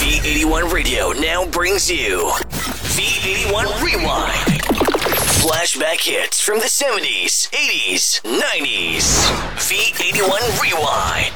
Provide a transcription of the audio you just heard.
V81 Radio now brings you V81 Rewind. Flashback hits from the 70s, 80s, 90s. V81 Rewind.